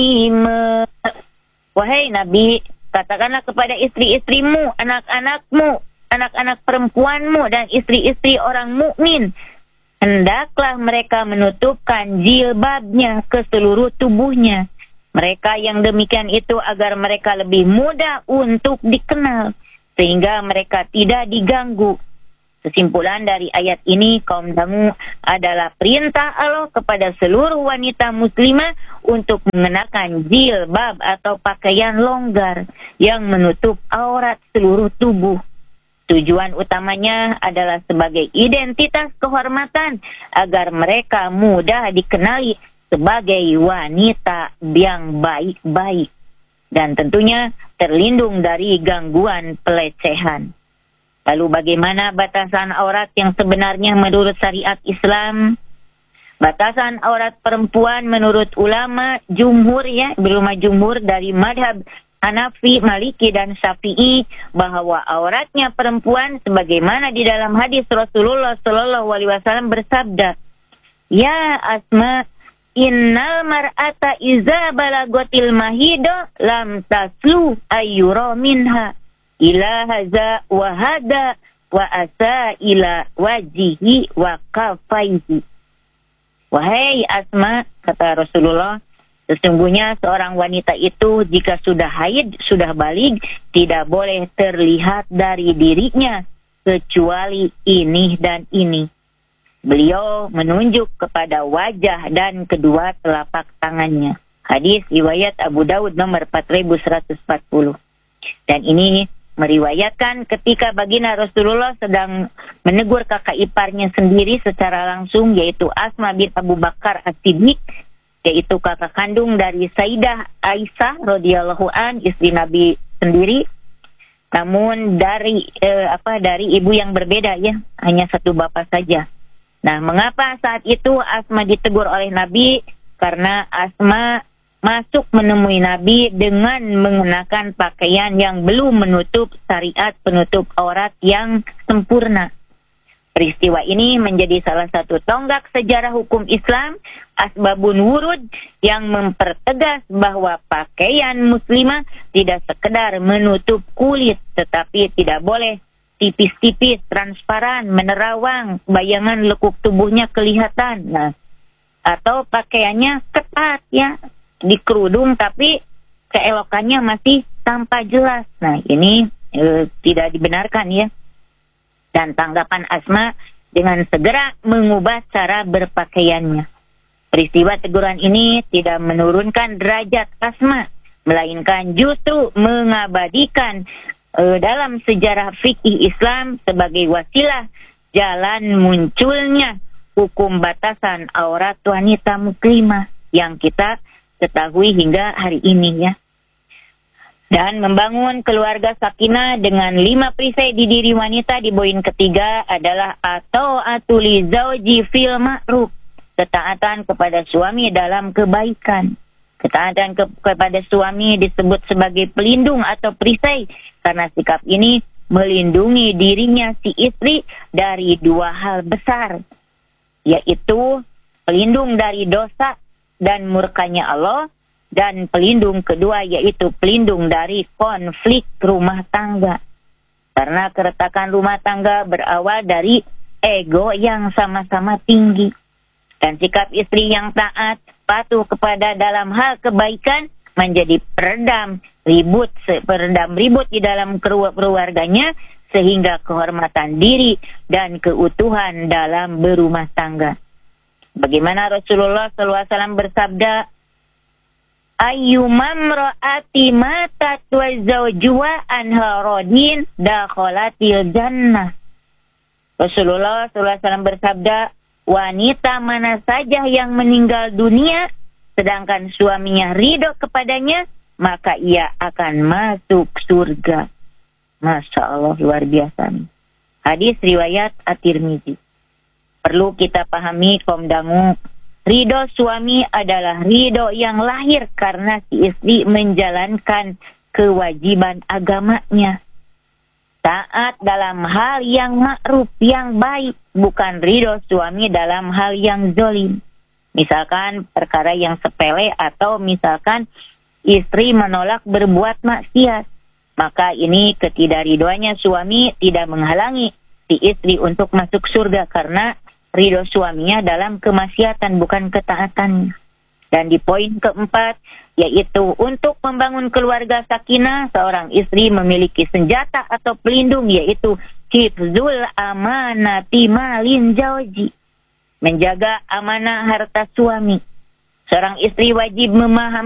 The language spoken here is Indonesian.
Wahai Nabi, katakanlah kepada istri-istrimu, anak-anakmu, anak-anak perempuanmu, dan istri-istri orang mukmin, hendaklah mereka menutupkan jilbabnya ke seluruh tubuhnya. Mereka yang demikian itu agar mereka lebih mudah untuk dikenal, sehingga mereka tidak diganggu. Kesimpulan dari ayat ini, kaum dangu, adalah perintah Allah kepada seluruh wanita muslimah untuk mengenakan jilbab atau pakaian longgar yang menutup aurat seluruh tubuh. Tujuan utamanya adalah sebagai identitas kehormatan agar mereka mudah dikenali sebagai wanita yang baik-baik dan tentunya terlindung dari gangguan pelecehan. Lalu bagaimana batasan aurat yang sebenarnya menurut syariat Islam? Batasan aurat perempuan menurut ulama jumhur jumhur dari madhab Hanafi, Maliki, dan Syafi'i, bahwa auratnya perempuan sebagaimana di dalam hadis Rasulullah SAW bersabda, "Ya Asma, innal mar'ata iza balagotil mahido lam taslu ayyura minha ila haza wa hada wa asa ila wajihi wa kafaihi." Wahai Asma, kata Rasulullah, sesungguhnya seorang wanita itu jika sudah haid, sudah baligh, tidak boleh terlihat dari dirinya kecuali ini dan ini. Beliau menunjuk kepada wajah dan kedua telapak tangannya. Hadis riwayat Abu Dawud nomor 4140. Dan ini meriwayatkan ketika baginda Rasulullah sedang menegur kakak iparnya sendiri secara langsung, yaitu Asma bin Abu Bakar As-Siddiq, yaitu kakak kandung dari Sayyidah Aisyah radhiyallahu an, istri Nabi sendiri, namun dari ibu yang berbeda hanya satu bapak saja. Nah, mengapa saat itu Asma ditegur oleh Nabi? Karena Asma masuk menemui Nabi dengan mengenakan pakaian yang belum menutup syariat penutup aurat yang sempurna. Peristiwa ini menjadi salah satu tonggak sejarah hukum Islam, asbabun wurud, yang mempertegas bahwa pakaian muslimah tidak sekedar menutup kulit, tetapi tidak boleh tipis-tipis, transparan, menerawang, bayangan lekuk tubuhnya kelihatan. Nah, atau pakaiannya ketat dikerudung tapi keelokannya masih tampak jelas. Nah, ini tidak dibenarkan Dan tanggapan Asma dengan segera mengubah cara berpakaiannya. Peristiwa teguran ini tidak menurunkan derajat Asma, melainkan justru mengabadikan dalam sejarah fikih Islam sebagai wasilah jalan munculnya hukum batasan aurat wanita muslimah yang kita ketahui hingga hari ini Dan membangun keluarga sakinah dengan 5 perisai di diri wanita di poin ketiga adalah ata'atu zauji fil ma'ruf, ketaatan kepada suami dalam kebaikan. Ketaatan kepada suami disebut sebagai pelindung atau perisai karena sikap ini melindungi dirinya si istri dari 2 hal besar, yaitu pelindung dari dosa dan murkanya Allah, dan pelindung kedua yaitu pelindung dari konflik rumah tangga. Karena keretakan rumah tangga berawal dari ego yang sama-sama tinggi. Dan sikap istri yang taat, patuh kepada dalam hal kebaikan menjadi peredam ribut di dalam keluarganya, sehingga kehormatan diri dan keutuhan dalam berumah tangga. Bagaimana Rasulullah SAW bersabda, "Ayyumam ra'ati matat wa zawjuha anha radin dakhalatil jannah." Rasulullah SAW bersabda, wanita mana saja yang meninggal dunia sedangkan suaminya ridho kepadanya, maka ia akan masuk surga. Masya Allah, luar biasa. Hadis riwayat At-Tirmidzi. Perlu kita pahami, kaum dangu, ridho suami adalah ridho yang lahir karena si istri menjalankan kewajiban agamanya. Taat dalam hal yang ma'ruf, yang baik, bukan ridho suami dalam hal yang zolim. Misalkan perkara yang sepele atau misalkan istri menolak berbuat maksiat. Maka ini ketidakridhoannya suami tidak menghalangi si istri untuk masuk surga karena ridho suaminya dalam kemaksiatan bukan ketaatan. Dan di poin keempat, yaitu untuk membangun keluarga sakinah, seorang istri memiliki senjata atau pelindung, yaitu hifzul amanati malin zawji, menjaga amanah harta suami. Seorang istri wajib memahami